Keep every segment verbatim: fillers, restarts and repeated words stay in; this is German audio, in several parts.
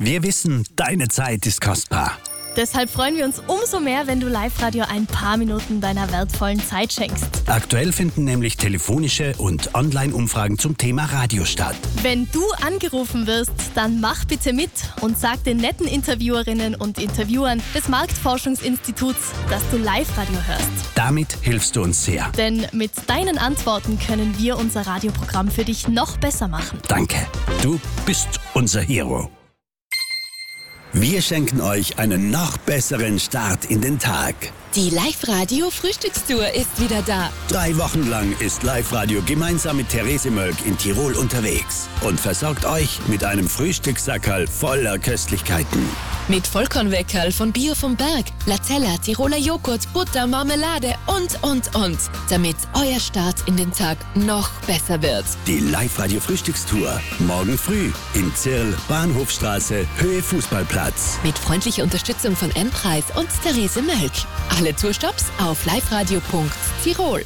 Wir wissen, deine Zeit ist kostbar. Deshalb freuen wir uns umso mehr, wenn du Live-Radio ein paar Minuten deiner wertvollen Zeit schenkst. Aktuell finden nämlich telefonische und Online-Umfragen zum Thema Radio statt. Wenn du angerufen wirst, dann mach bitte mit und sag den netten Interviewerinnen und Interviewern des Marktforschungsinstituts, dass du Live-Radio hörst. Damit hilfst du uns sehr. Denn mit deinen Antworten können wir unser Radioprogramm für dich noch besser machen. Danke. Du bist unser Hero. Wir schenken euch einen noch besseren Start in den Tag. Die Live-Radio-Frühstückstour ist wieder da. Drei Wochen lang ist Live-Radio gemeinsam mit Therese Mölk in Tirol unterwegs und versorgt euch mit einem Frühstückssackerl voller Köstlichkeiten. Mit Vollkornweckerl von Bio vom Berg, Latella, Tiroler Joghurt, Butter, Marmelade und, und, und. Damit euer Start in den Tag noch besser wird. Die Live-Radio-Frühstückstour. Morgen früh in Zirl, Bahnhofstraße, Höhe Fußballplatz. Mit freundlicher Unterstützung von M-Preis und Therese Mölk. Alle Tourstops auf liveradio punkt tirol.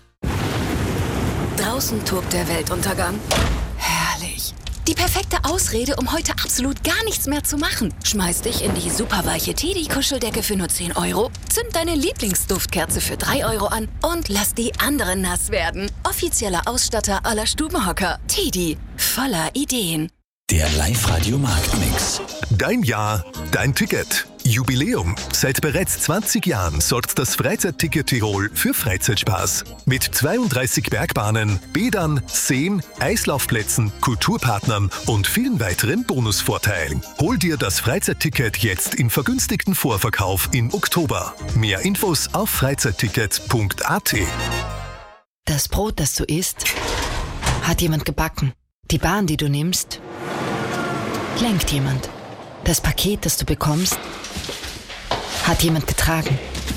Draußen tobt der Weltuntergang. Herrlich. Die perfekte Ausrede, um heute absolut gar nichts mehr zu machen. Schmeiß dich in die superweiche Teddy-Kuscheldecke für nur zehn Euro, zünd deine Lieblingsduftkerze für drei Euro an und lass die anderen nass werden. Offizieller Ausstatter aller Stubenhocker. Teddy. Voller Ideen. Der Live-Radio-Marktmix. Dein Jahr, dein Ticket. Jubiläum. Seit bereits zwanzig Jahren sorgt das Freizeitticket Tirol für Freizeitspaß. Mit zweiunddreißig Bergbahnen, Bädern, Seen, Eislaufplätzen, Kulturpartnern und vielen weiteren Bonusvorteilen. Hol dir das Freizeitticket jetzt im vergünstigten Vorverkauf im Oktober. Mehr Infos auf freizeitticket punkt a t. Das Brot, das du isst, hat jemand gebacken. Die Bahn, die du nimmst, lenkt jemand. Das Paket, das du bekommst, hat jemand getragen.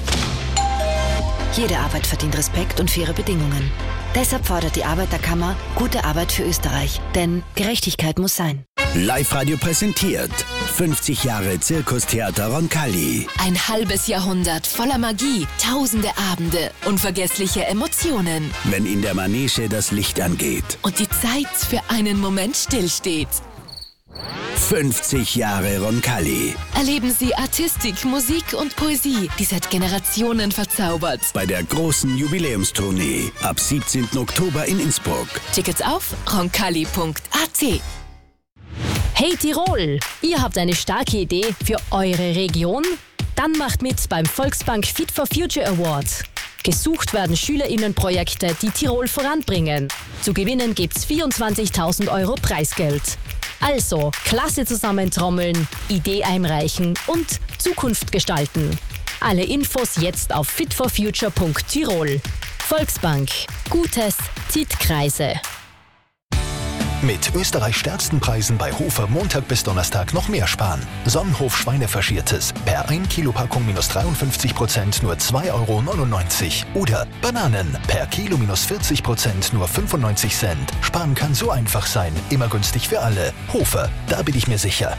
Jede Arbeit verdient Respekt und faire Bedingungen. Deshalb fordert die Arbeiterkammer gute Arbeit für Österreich. Denn Gerechtigkeit muss sein. Live-Radio präsentiert fünfzig Jahre Zirkustheater Roncalli. Ein halbes Jahrhundert voller Magie, tausende Abende, unvergessliche Emotionen. Wenn in der Manege das Licht angeht. Und die Zeit für einen Moment stillsteht. fünfzig Jahre Roncalli. Erleben Sie Artistik, Musik und Poesie, die seit Generationen verzaubert. Bei der großen Jubiläumstournee ab siebzehnten Oktober in Innsbruck. Tickets auf roncalli punkt a t. Hey Tirol, ihr habt eine starke Idee für eure Region? Dann macht mit beim Volksbank Fit for Future Award. Gesucht werden SchülerInnenprojekte, die Tirol voranbringen. Zu gewinnen gibt's vierundzwanzigtausend Euro Preisgeld. Also, Klasse zusammentrommeln, Idee einreichen und Zukunft gestalten. Alle Infos jetzt auf fit for future punkt tirol. Volksbank. Gutes zieht Kreise. Mit Österreichs stärksten Preisen bei Hofer Montag bis Donnerstag noch mehr sparen. Sonnenhof Schweinefaschiertes per ein Kilo Packung minus dreiundfünfzig Prozent nur zwei Euro neunundneunzig. Oder Bananen per Kilo minus vierzig Prozent nur fünfundneunzig Cent. Sparen kann so einfach sein, immer günstig für alle. Hofer, da bin ich mir sicher.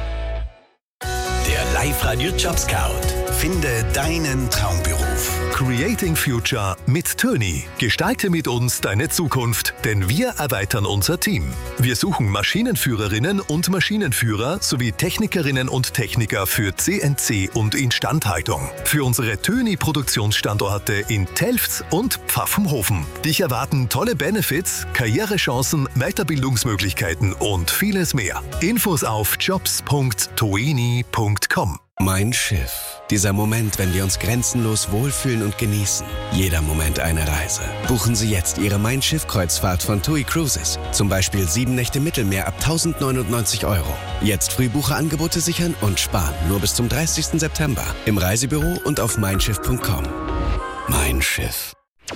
Der Live-Radio Job Scout. Finde deinen Traumberuf. Creating Future mit Töni. Gestalte mit uns deine Zukunft, denn wir erweitern unser Team. Wir suchen Maschinenführerinnen und Maschinenführer sowie Technikerinnen und Techniker für C N C und Instandhaltung. Für unsere Töni-Produktionsstandorte in Telfs und Pfaffenhofen. Dich erwarten tolle Benefits, Karrierechancen, Weiterbildungsmöglichkeiten und vieles mehr. Infos auf jobs punkt toeni punkt com. Mein Schiff. Dieser Moment, wenn wir uns grenzenlos wohlfühlen und genießen. Jeder Moment eine Reise. Buchen Sie jetzt Ihre Mein Schiff-Kreuzfahrt von TUI Cruises. Zum Beispiel sieben Nächte Mittelmeer ab tausendneunundneunzig Euro. Jetzt Frühbucherangebote sichern und sparen. Nur bis zum dreißigsten September. Im Reisebüro und auf mein schiff punkt com. Mein Schiff.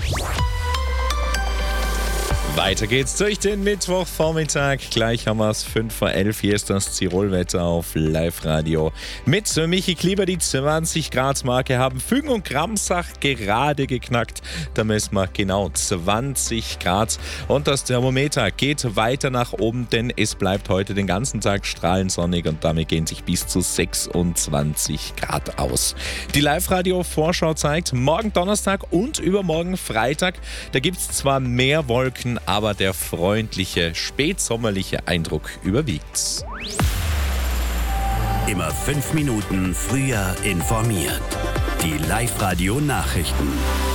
Weiter geht's durch den Mittwochvormittag. Gleich haben wir es fünf vor elf. Hier ist das Tirolwetter auf Live-Radio. Mit Michi Klieber die zwanzig Grad Marke haben Fügen und Gramsach gerade geknackt. Da messen wir genau zwanzig Grad. Und das Thermometer geht weiter nach oben, denn es bleibt heute den ganzen Tag strahlend sonnig und damit gehen sich bis zu sechsundzwanzig Grad aus. Die Live-Radio-Vorschau zeigt, morgen Donnerstag und übermorgen Freitag, da gibt's zwar mehr Wolken, aber der freundliche, spätsommerliche Eindruck überwiegt. Immer fünf Minuten früher informiert. Die Live-Radio-Nachrichten.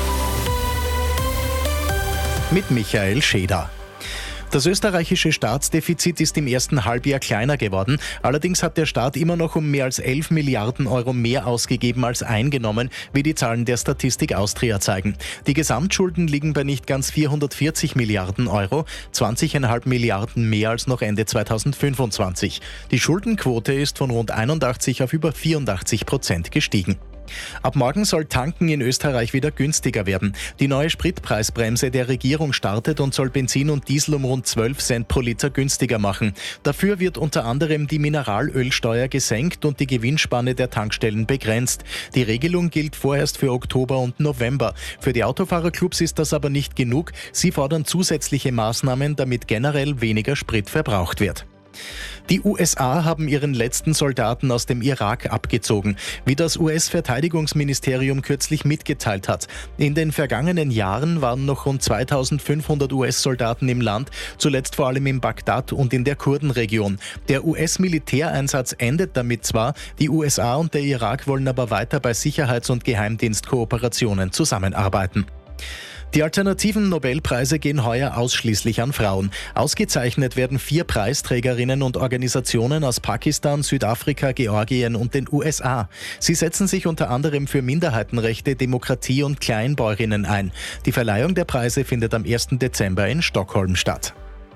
Mit Michael Scheder. Das österreichische Staatsdefizit ist im ersten Halbjahr kleiner geworden. Allerdings hat der Staat immer noch um mehr als elf Milliarden Euro mehr ausgegeben als eingenommen, wie die Zahlen der Statistik Austria zeigen. Die Gesamtschulden liegen bei nicht ganz vierhundertvierzig Milliarden Euro, zwanzig Komma fünf Milliarden mehr als noch Ende zweitausendfünfundzwanzig. Die Schuldenquote ist von rund einundachtzig auf über vierundachtzig Prozent gestiegen. Ab morgen soll Tanken in Österreich wieder günstiger werden. Die neue Spritpreisbremse der Regierung startet und soll Benzin und Diesel um rund zwölf Cent pro Liter günstiger machen. Dafür wird unter anderem die Mineralölsteuer gesenkt und die Gewinnspanne der Tankstellen begrenzt. Die Regelung gilt vorerst für Oktober und November. Für die Autofahrerclubs ist das aber nicht genug. Sie fordern zusätzliche Maßnahmen, damit generell weniger Sprit verbraucht wird. Die U S A haben ihren letzten Soldaten aus dem Irak abgezogen, wie das U S-Verteidigungsministerium kürzlich mitgeteilt hat. In den vergangenen Jahren waren noch rund zweitausendfünfhundert U S-Soldaten im Land, zuletzt vor allem in Bagdad und in der Kurdenregion. Der U S-Militäreinsatz endet damit zwar, die U S A und der Irak wollen aber weiter bei Sicherheits- und Geheimdienstkooperationen zusammenarbeiten. Die alternativen Nobelpreise gehen heuer ausschließlich an Frauen. Ausgezeichnet werden vier Preisträgerinnen und Organisationen aus Pakistan, Südafrika, Georgien und den U S A. Sie setzen sich unter anderem für Minderheitenrechte, Demokratie und Kleinbäuerinnen ein. Die Verleihung der Preise findet am ersten Dezember in Stockholm statt.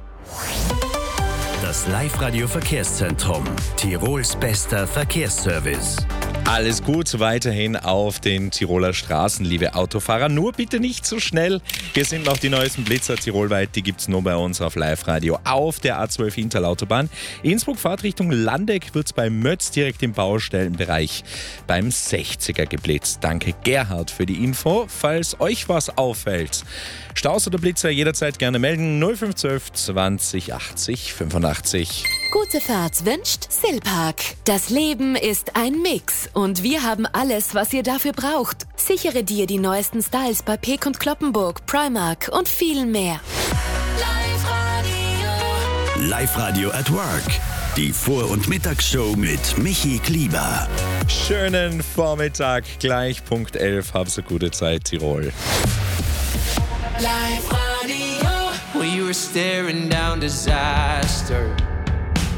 Das Live-Radio-Verkehrszentrum. Tirols bester Verkehrsservice. Alles gut weiterhin auf den Tiroler Straßen, liebe Autofahrer. Nur bitte nicht so schnell. Wir sind noch die neuesten Blitzer tirolweit. Die gibt es nur bei uns auf Live-Radio auf der A zwölf Intal-Autobahn. Innsbruck Fahrtrichtung Landeck wird es bei Mötz direkt im Baustellenbereich beim sechziger geblitzt. Danke Gerhard für die Info. Falls euch was auffällt, Staus oder Blitzer jederzeit gerne melden. null fünf eins zwei zwanzig achtzig fünfundachtzig. Gute Fahrt wünscht Silpark. Das Leben ist ein Mix und wir haben alles, was ihr dafür braucht. Sichere dir die neuesten Styles bei Peek und Kloppenburg, Primark und viel mehr. Live-Radio. Live-Radio at Work. Die Vor- und Mittagsshow mit Michi Klieber. Schönen Vormittag, gleich Punkt elf. Hab so gute Zeit, Tirol. Live Radio. Well, you were staring down disaster.